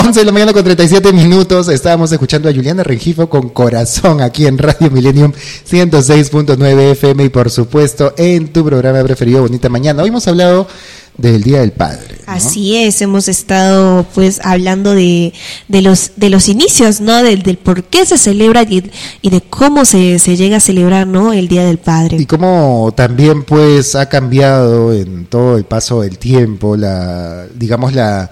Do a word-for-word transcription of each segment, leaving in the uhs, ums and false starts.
once de la mañana con treinta y siete minutos. Estábamos escuchando a Juliana Rengifo con Corazón aquí en Radio Millennium ciento seis punto nueve F M y por supuesto en tu programa preferido Bonita Mañana. Hoy hemos hablado del Día del Padre, ¿no? Así es, hemos estado pues hablando de, de los de los inicios, ¿no? Del, del por qué se celebra y, y de cómo se, se llega a celebrar, ¿no? El Día del Padre. Y cómo también pues ha cambiado en todo el paso del tiempo la, digamos la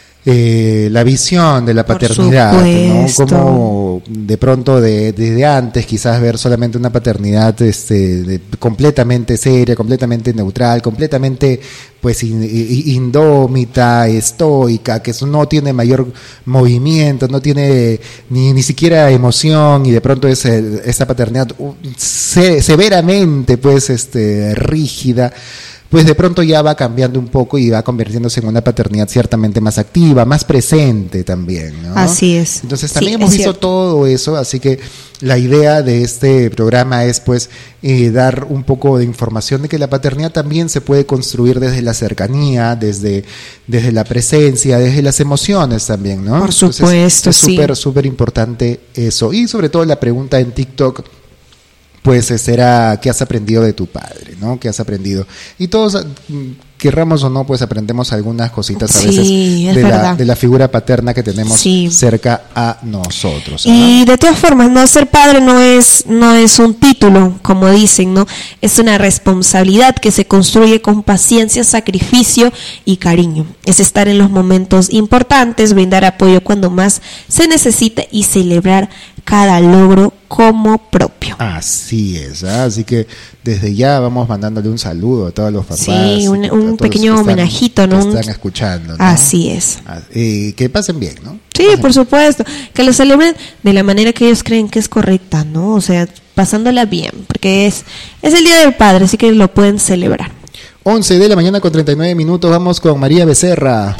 Eh, la visión de la paternidad, ¿no? Como de pronto de, desde antes quizás ver solamente una paternidad este, de, completamente seria, completamente neutral, completamente pues in, in, indómita, estoica, que no tiene mayor movimiento, no tiene ni, ni siquiera emoción, y de pronto es el, esa paternidad uh, se, severamente pues este rígida, pues de pronto ya va cambiando un poco y va convirtiéndose en una paternidad ciertamente más activa, más presente también, ¿no? Así es. Entonces también sí, hemos visto cierto. todo eso, así que la idea de este programa es pues eh, dar un poco de información de que la paternidad también se puede construir desde la cercanía, desde, desde la presencia, desde las emociones también, ¿no? Por supuesto, Entonces, es sí. súper, súper importante eso. Y sobre todo la pregunta en TikTok, pues será ¿qué has aprendido de tu padre? ¿No? ¿Qué has aprendido? Y todos, querramos o no, pues aprendemos algunas cositas a veces sí, de, verdad. la, de la figura paterna que tenemos sí. cerca a nosotros, ¿no? Y de todas formas, no ser padre no es no es un título, como dicen, ¿no? Es una responsabilidad que se construye con paciencia, sacrificio y cariño. Es estar en los momentos importantes, brindar apoyo cuando más se necesita y celebrar cada logro como propio. Así es, ¿eh? Así que desde ya vamos mandándole un saludo a todos los papás. Sí, un, un pequeño están, homenajito, ¿no? Que están escuchando, ¿no? Así es. Eh, que pasen bien, ¿no? Sí, pasen por supuesto. Que lo celebren de la manera que ellos creen que es correcta, ¿no? O sea, pasándola bien, porque es, es el Día del Padre, así que lo pueden celebrar. once de la mañana con treinta y nueve minutos, vamos con María Becerra.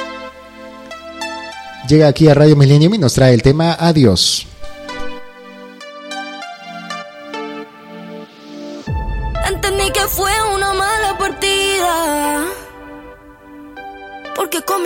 Llega aquí a Radio Millennium y nos trae el tema Adiós. Entendí que fue una mala partida, porque con mi